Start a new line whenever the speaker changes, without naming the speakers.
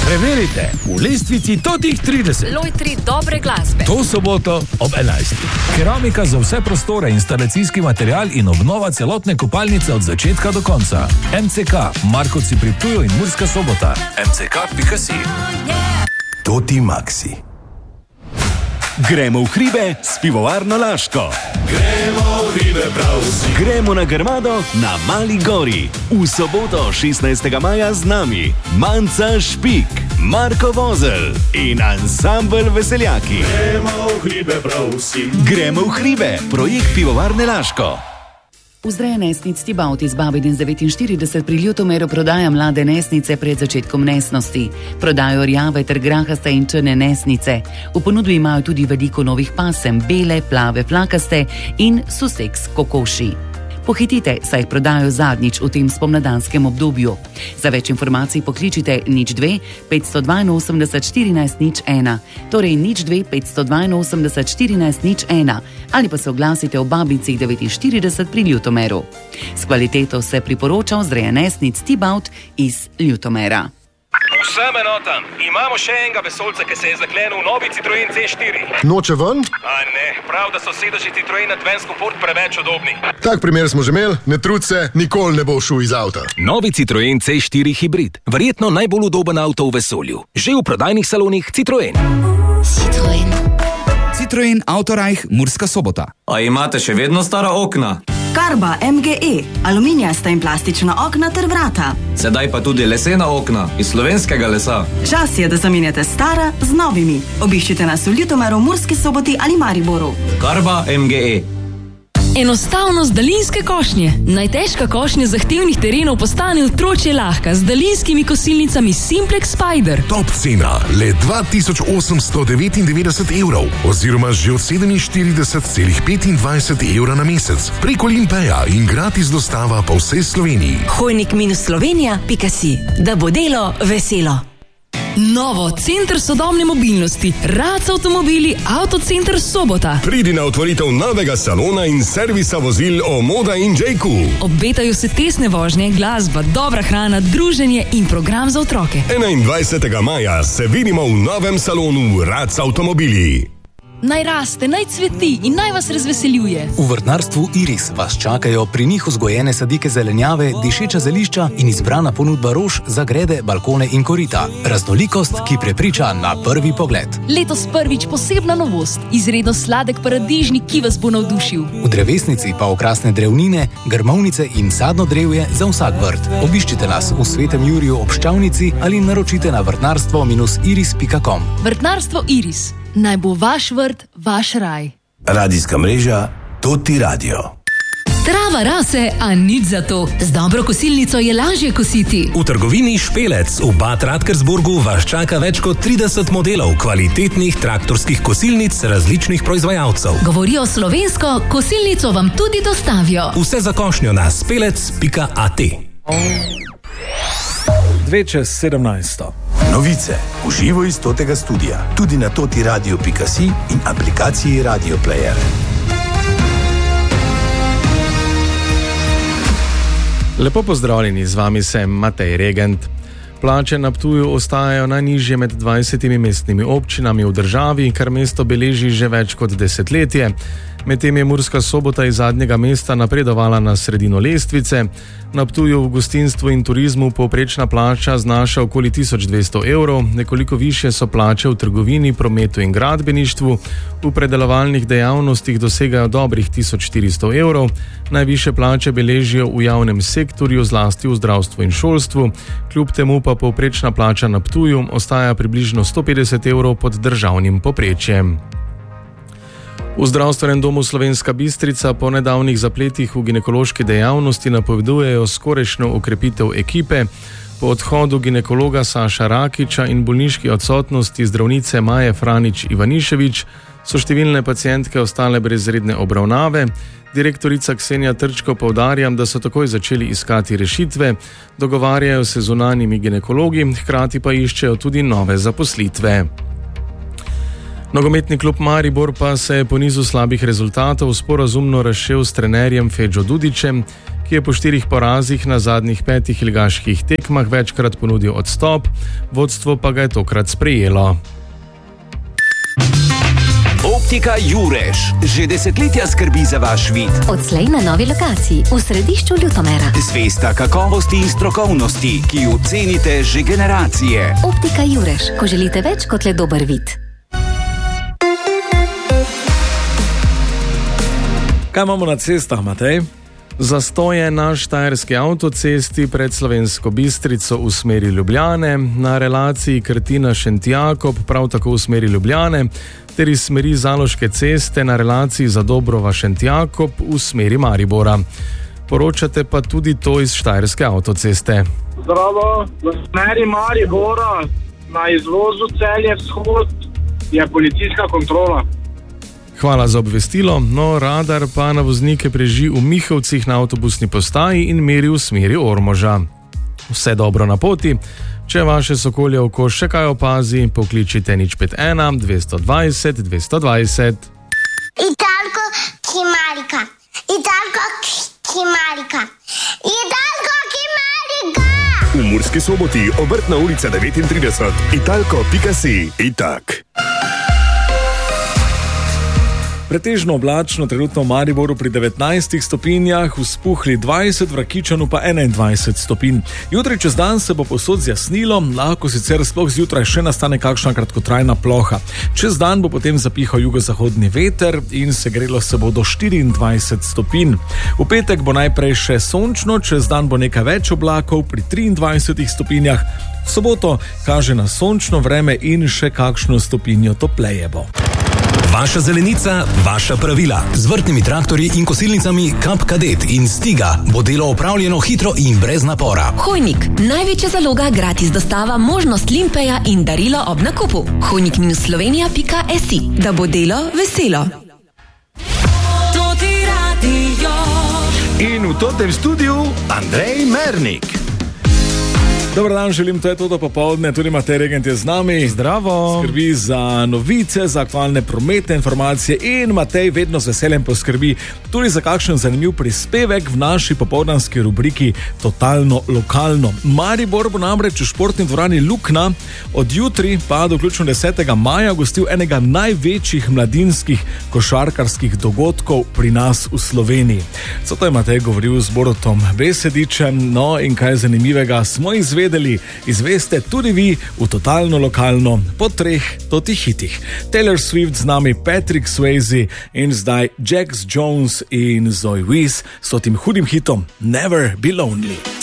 Preverite v lestvici totih 30.
Loj 3 dobre glasbe.
To soboto ob 11. Keramika za vse prostore, instalacijski material in obnova celotne kopalnice od začetka do konca. MCK, Markovci pri Ptuju in Murska Sobota. mck.si. Toti Maxi.
Gremo v hribe s pivovarno Laško.
Gremo v hribe prav vsi.
Gremo na Grmado na Mali gori. V soboto 16. maja z nami Manca Špik, Marko Vozel in ansambl Veseljaki.
Gremo v hribe prav vsi.
Gremo v hribe, projekt pivovarne Laško.
Vzreja nesnic Tibaut iz Babidin 49 pri Ljutomeru prodaja mlade nesnice pred začetkom nesnosti. Prodajo rjave ter grahaste in črne nesnice. V ponudbi imajo tudi veliko novih pasem, bele, plave, flakaste in suseks kokoši. Pohitite, saj jih prodajo zadnjič v tem spomladanskem obdobju. Za več informacij pokličite 02 582 14 01, torej 02 582 14 01, ali pa se oglasite v Babicih 49 pri Ljutomeru. S kvaliteto se priporoča vzreja nesnic Tibaut iz Ljutomera.
Vsem enotam, imamo še enega vesoljca, ki se je zaklenil v novi Citroen C4.
Noče ven?
A ne, prav, da so sedeži Citroen Advance Comfort preveč udobni.
Tak primer smo že imeli, ne trud se, nikoli ne bo šel iz avta.
Novi Citroen C4 hibrid, verjetno najbolj udoben avto v vesolju. Že v prodajnih salonih Citroen.
Citroen Autorajh, Murska Sobota.
A imate še vedno stara okna?
Karba MGE, aluminijasta in plastična okna ter vrata.
Sedaj pa tudi lesena okna iz slovenskega lesa.
Čas je, da zamenjate stara z novimi. Obiščite nas v Ljutomeru, Murski Soboti ali Mariboru.
Karba MGE.
Enostavno z daljinske košnje. Najtežka košnja zahtevnih terenov postane otročje lahka z daljinskimi kosilnicami Simplex Spider.
Top cena, le 2899 evrov, oziroma že od 47,25 evra na mesec. Preko Limpeja in gratis dostava po vsej Sloveniji.
Hojnik-slovenija.si, da bo delo veselo.
Novo, center sodobne mobilnosti, Rac avtomobili, Autocenter Sobota.
Pridi na otvoritev novega salona in servisa vozil Omoda in J.Q.
Obetajo se tesne vožnje, glasba, dobra hrana, druženje in program za otroke.
21. maja se vidimo v novem salonu Rac avtomobili.
Naj raste, naj cveti in naj vas razveseljuje.
V vrtnarstvu Iris vas čakajo pri njih vzgojene sadike zelenjave, dišeča zelišča in izbrana ponudba rož za grede, balkone in korita. Raznolikost, ki prepriča na prvi pogled.
Letos prvič posebna novost, izredno sladek paradižnik, ki vas bo navdušil.
V drevesnici pa okrasne drevnine, grmovnice in sadno drevje za vsak vrt. Obiščite nas v Svetem Juriju ob Ščavnici ali naročite na vrtnarstvo-iris.com.
Vrtnarstvo Iris. Naj bo vaš vrt, vaš raj.
Radijska mreža Toti Radio.
Trava rase, a nič za to. Z dobro kosilnico je lažje kositi.
V trgovini Špelec v Bad Radkersburgu vas čaka več kot 30 modelov kvalitetnih traktorskih kosilnic različnih proizvajalcev.
Govorijo slovensko, kosilnico vam tudi dostavijo.
Vse za košnjo na spelec.at.
2:17. Novice v živo iz Totega studia, tudi na totiradio.si in aplikaciji Radio Player.
Lepo pozdravljeni, z vami sem Matej Regent. Plače na Ptuju ostajajo najnižje med 20 mestnimi občinami v državi, kar mesto beleži že več kot desetletje. Medtem je Murska Sobota iz zadnjega mesta napredovala na sredino lestvice. Na Ptuju v gostinstvu in turizmu povprečna plača znaša okoli 1200 evrov, nekoliko višje so plače v trgovini, prometu in gradbeništvu, v predelovalnih dejavnostih dosegajo dobrih 1400 evrov, najvišje plače beležijo v javnem sektorju, zlasti v zdravstvu in šolstvu, kljub temu pa povprečna plača na Ptuju ostaja približno 150 evrov pod državnim povprečjem. V zdravstvenem domu Slovenska Bistrica po nedavnih zapletih v ginekološki dejavnosti napovedujejo skorajšnjo okrepitev ekipe. Po odhodu ginekologa Saša Rakiča in bolniški odsotnosti zdravnice Maje Franič-Ivanišević so številne pacientke ostale brez redne obravnave. Direktorica Ksenija Trčko poudarja, da so takoj začeli iskati rešitve, dogovarjajo se z zunanjimi ginekologi, hkrati pa iščejo tudi nove zaposlitve. Nogometni klub Maribor pa se je po nizu slabih rezultatov sporazumno razšel s trenerjem Feđo Dudićem, ki je po 4 porazih na zadnjih 5 ligaških tekmah večkrat ponudil odstop, vodstvo pa ga je tokrat sprejelo.
Optika Jureš že desetletja skrbi za vaš vid.
Odslej na novi lokaciji v središču Ljutomera.
Zvesta kakovosti in strokovnosti, ki jo cenite že generacije.
Optika Jureš, ko želite več kot le dober vid.
Kaj imamo na cestah, Matej? Zastoje na štajerski avtocesti pred Slovensko Bistrico v smeri Ljubljane, na relaciji Krtina-Šentjakob prav tako v smeri Ljubljane, ter iz smeri Zaloške ceste na relaciji Zadobrova-Šentjakob v smeri Maribora. Poročate pa tudi to iz štajerske avtoceste.
Zdravo, v smeri Maribora na izvozu Celje vzhod je policijska kontrola.
Hvala za obvestilo, no radar pa na voznike preži v Mihovcih na avtobusni postaji in meri v smeri Ormoža. Vse dobro na poti, če vaše sokolje oko še kaj opazi, pokličite 051 220 220.
Italko Kimarika, Italko Kimarika, Italko Kimarika!
V Murski Soboti, Obrtna ulica 39, italko.si, itak.
Pretežno oblačno, trenutno v Mariboru pri 19 stopinjah, v Spuhli 20, v Rakičanu pa 21 stopinj. Jutri čez dan se bo povsod zjasnilo, lahko sicer sploh zjutraj še nastane kakšna kratkotrajna ploha. Čez dan bo potem zapihal jugozahodni veter in segrelo se bo do 24 stopinj. V petek bo najprej še sončno, čez dan bo nekaj več oblakov pri 23 stopinjah. V soboto kaže na sončno vreme in še kakšno stopinjo topleje bo.
Vaša zelenica, vaša pravila. Z vrtnimi traktorji in kosilnicami Kap Kadet in Stiga bo delo opravljeno hitro in brez napora.
Hojnik, največja zaloga, gratis dostava, možnost limpeja in darilo ob nakupu. Hojnik-slovenija.si, da bo delo veselo.
In v tem studiu Andrej Mernik. Dobar dan, želim, to je to popoldne, tudi Matej Regent je z nami.
Zdravo.
Skrbi za novice, za aktualne prometne informacije in Matej vedno z veseljem poskrbi tudi za kakšen zanimiv prispevek v naši popoldanski rubriki Totalno lokalno. Maribor bo namreč v športni dvorani Lukna od jutri pa do vključno 10. maja gostil enega največjih mladinskih košarkarskih dogodkov pri nas v Sloveniji. Zato je Matej govoril z Borutom Besedičem, no in kaj zanimivega smo izveste tudi vi v Totalno lokalno po 3 hitih. Taylor Swift z nami, Patrick Swayze in zdaj Jax Jones in Zoe Wiz s tem hudim hitom Never Be Lonely.